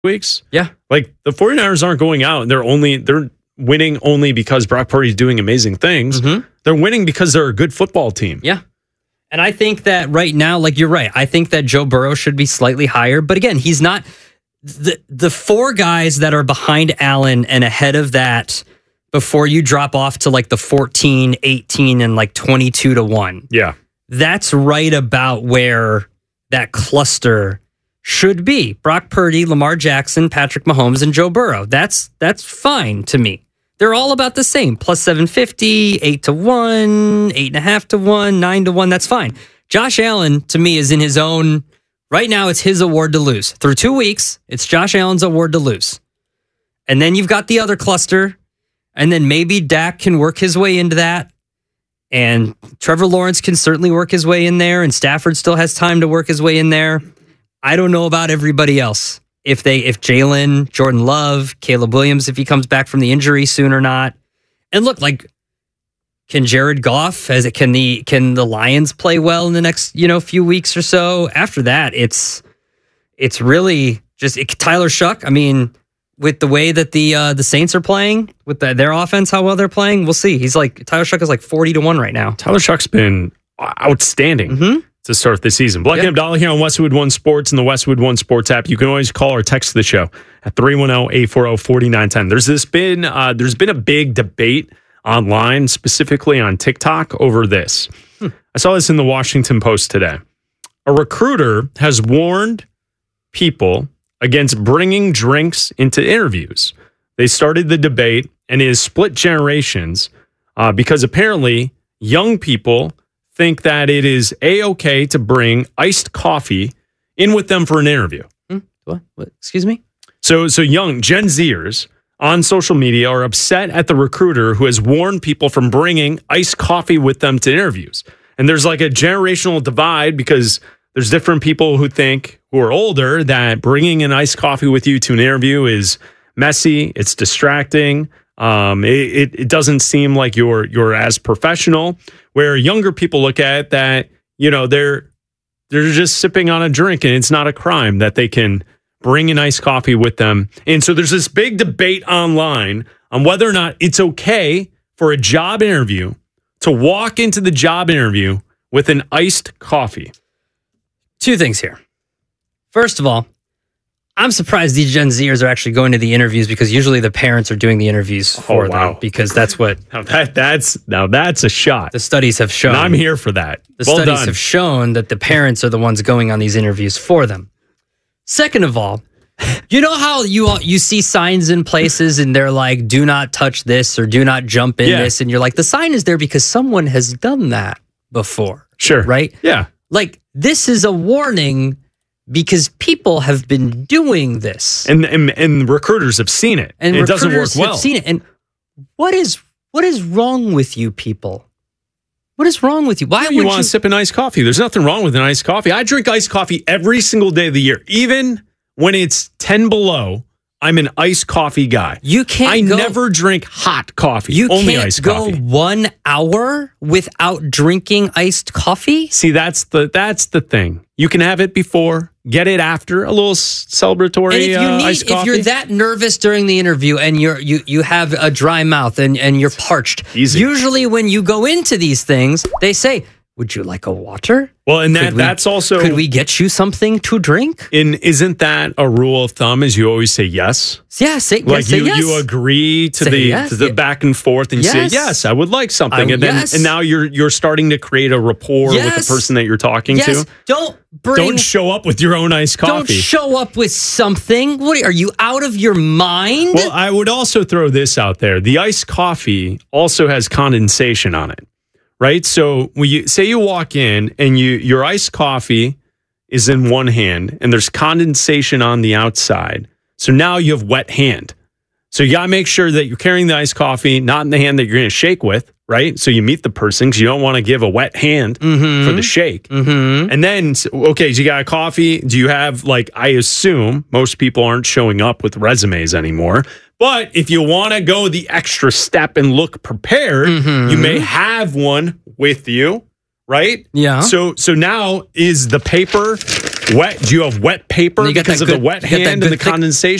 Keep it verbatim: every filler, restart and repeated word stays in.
weeks. Yeah. Like the 49ers aren't going out and they're only they're winning only because Brock Purdy's doing amazing things. Mm-hmm. They're winning because they're a good football team. Yeah. And I think that right now, like you're right, I think that Joe Burrow should be slightly higher. But again, he's not the the four guys that are behind Allen and ahead of that before you drop off to like the fourteen, eighteen, and like twenty-two to one. Yeah. That's right about where that cluster should be. Brock Purdy, Lamar Jackson, Patrick Mahomes, and Joe Burrow. That's that's fine to me. They're all about the same. Plus seven fifty, eight to one, eight and a half to one, nine to one. That's fine. Josh Allen, to me, is in his own, right now, it's his award to lose. Through two weeks, it's Josh Allen's award to lose. And then you've got the other cluster. And then maybe Dak can work his way into that. And Trevor Lawrence can certainly work his way in there. And Stafford still has time to work his way in there. I don't know about everybody else. If they, if Jalen, Jordan Love, Caleb Williams, if he comes back from the injury soon or not. And look, like, can Jared Goff, as it can the can the Lions play well in the next, you know, few weeks or so? After that, it's it's really just it, Tyler Shuck. I mean, with the way that the uh, the Saints are playing, with the, their offense, how well they're playing, we'll see. He's like Tyler Shuck is like forty to one right now. Tyler Shuck's been outstanding. Mm-hmm. To start this season. Black Yep. and Abdallah here on Westwood One Sports and the Westwood One Sports app. You can always call or text the show at three one zero, eight four zero, four nine one zero. There's this been uh, there's been a big debate online, specifically on TikTok, over this. Hmm. I saw this in the Washington Post today. A recruiter has warned people against bringing drinks into interviews. They started the debate, and it has split generations uh, because apparently young people think that it is A-okay to bring iced coffee in with them for an interview. Hmm? What? What? Excuse me? So, so young Gen Zers on social media are upset at the recruiter who has warned people from bringing iced coffee with them to interviews. And there's like a generational divide because there's different people who think, who are older, that bringing an iced coffee with you to an interview is messy, it's distracting, um, it, it, it doesn't seem like you're you're as professional. Where younger people look at it that, you know, they're they're just sipping on a drink and it's not a crime that they can bring an iced coffee with them. And so there's this big debate online on whether or not it's okay for a job interview to walk into the job interview with an iced coffee. Two things here. First of all, I'm surprised these Gen Zers are actually going to the interviews because usually the parents are doing the interviews for oh, wow. them because that's what now that that's now that's a shot. The studies have shown. And I'm here for that. The well studies done. have shown that the parents are the ones going on these interviews for them. Second of all, you know how you all, you see signs in places and they're like, do not touch this or do not jump in yeah. this. And you're like, the sign is there because someone has done that before. Sure. Right? Yeah. Like, this is a warning because people have been doing this. And and, and recruiters have seen it. And, and it doesn't work recruiters well. have seen it. And what is what is wrong with you people? What is wrong with you? Why you would want you to sip an iced coffee? There's nothing wrong with an iced coffee. I drink iced coffee every single day of the year. Even when it's ten below, I'm an iced coffee guy. You can't I go, never drink hot coffee. You only can't iced go coffee. one hour without drinking iced coffee? See, that's the that's the thing. You can have it before, get it after, a little celebratory And if you uh, need, iced coffee. if you're that nervous during the interview and you're you you have a dry mouth and, and you're parched, Easy. usually when you go into these things, they say, would you like a water? well, and that Could we- that's also Could we get you something to drink? in isn't that a rule of thumb? Is you always say yes? Yeah, say, Like say you, yes. you agree to Say the yes, to the yeah. back and forth, and you Yes. say yes, I would like something, I- and then yes. and now you're you're starting to create a rapport Yes. with the person that you're talking Yes, to. don't bring. Don't show up with your own iced Don't coffee. show up with something. What are you out of your mind? Well, I would also throw this out there: the iced coffee also has condensation on it, right? So when you say you walk in and you your iced coffee is in one hand and there's condensation on the outside, so now you have wet hand. So you got to make sure that you're carrying the iced coffee not in the hand that you're going to shake with, right? So you meet the person because you don't want to give a wet hand Mm-hmm. for the shake. Mm-hmm. And then, okay, so you got a coffee. Do you have, like, I assume most people aren't showing up with resumes anymore. But if you want to go the extra step and look prepared, Mm-hmm. you may have one with you, right? Yeah. So so now is the paper, Wet? Do you have wet paper And you got because that of the good- wet you got that hand good and the thick- condensation?